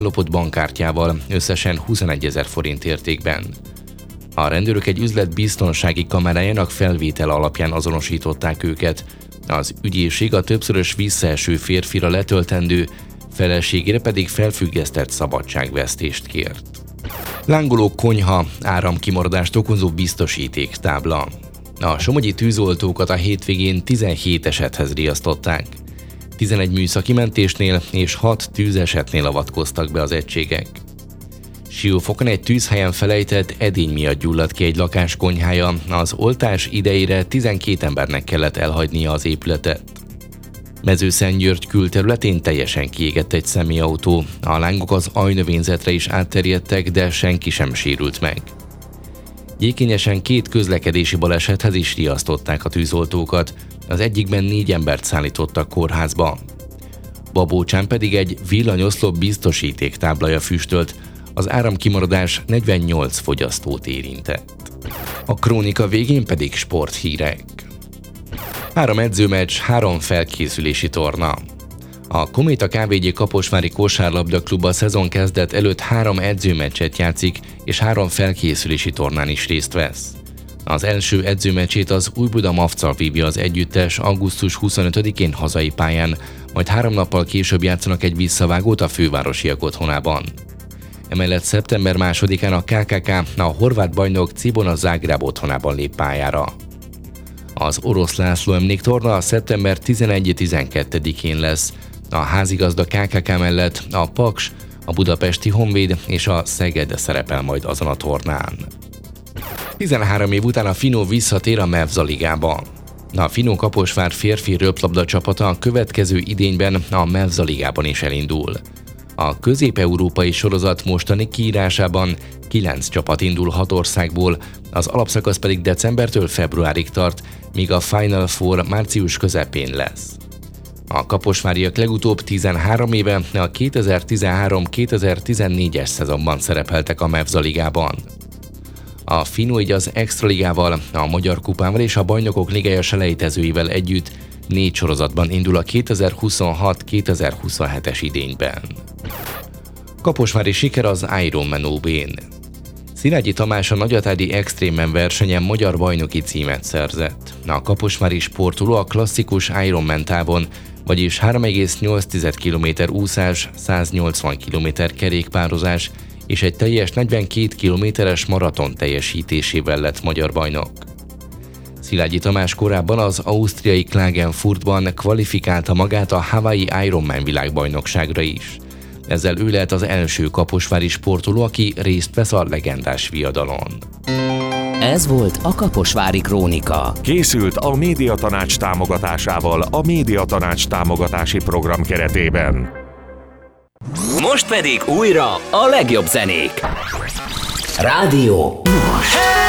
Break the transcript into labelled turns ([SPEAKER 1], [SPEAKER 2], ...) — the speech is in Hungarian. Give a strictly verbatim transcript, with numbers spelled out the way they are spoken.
[SPEAKER 1] lopott bankkártyával, összesen huszonegyezer forint értékben. A rendőrök egy üzlet biztonsági kamerájának felvétel alapján azonosították őket. Az ügyészség a többszörös visszaeső férfira letöltendő, feleségére pedig felfüggesztett szabadságvesztést kért. Lángoló konyha, áramkimaradást okozó biztosítéktábla. A somogyi tűzoltókat a hétvégén tizenhét esethez riasztották. tizenegy műszaki mentésnél és hat tűzesetnél avatkoztak be az egységek. Siófokon egy tűzhelyen felejtett edény miatt gyulladt ki egy lakás konyhája, az oltás idejére tizenkét embernek kellett elhagynia az épületet. Mezőszentgyörgy külterületén teljesen kiégett egy személyautó, a lángok az ajnövényzetre is átterjedtek, de senki sem sérült meg. Gyékényesen két közlekedési balesethez is riasztották a tűzoltókat, az egyikben négy embert szállítottak kórházba. Babócsán pedig egy villanyoszlop biztosítéktáblaja füstölt, az áramkimaradás negyvennyolc fogyasztót érintett. A krónika végén pedig sporthírek. Három edzőmeccs, három felkészülési torna. A Kométa ká vé gé Kaposvári Kosárlabda Klub a szezon kezdet előtt három edzőmeccset játszik, és három felkészülési tornán is részt vesz. Az első edzőmeccsét az Újbuda Mavcal vívja az együttes augusztus huszonötödikén hazai pályán, majd három nappal később játszanak egy visszavágót a fővárosiak otthonában. Emellett szeptember másodikán a ká ká ká a horvát bajnok Cibona Zágráb otthonában lép pályára. Az Orosz László emléktorna szeptember tizenegy-tizenkettedikén lesz. A házigazda ká ká ká mellett a Paks, a Budapesti Honvéd és a Szeged szerepel majd azon a tornán. tizenhárom év után a Finó visszatér a Mevza ligába. A Finó Kaposvár férfi röplabda csapata a következő idényben a Mevza ligában is elindul. A közép-európai sorozat mostani kiírásában kilenc csapat indul hat országból, az alapszakasz pedig decembertől februárig tart, míg a Final Four március közepén lesz. A kaposváriak legutóbb tizenhárom éve a kétezer-tizenhárom-kétezer-tizennégyes szezonban szerepeltek a Mevza ligában. A Finó így az Extraligával, a Magyar Kupával és a Bajnokok Ligája selejtezőivel együtt négy sorozatban indul a kétezer-huszonhat-kétezer-huszonhetes idényben. Kaposvári siker az Ironman ó bén. Szilágyi Tamás a Nagyatádi Extrémen versenyen magyar bajnoki címet szerzett. A kaposvári sportoló a klasszikus Ironman távon, vagyis három egész nyolc kilométer úszás, száznyolcvan kilométer kerékpározás és egy teljes negyvenkét kilométeres maraton teljesítésével lett magyar bajnok. Szilágyi Tamás korábban az ausztriai Klagenfurtban kvalifikálta magát a Hawaii Ironman világbajnokságra is. Ezzel ő lehet az első kaposvári sportoló, aki részt vesz a legendás viadalon.
[SPEAKER 2] Ez volt a Kaposvári Krónika.
[SPEAKER 3] Készült a Médiatanács támogatásával a Médiatanács támogatási program keretében.
[SPEAKER 2] Most pedig újra a legjobb zenék. Rádió Most.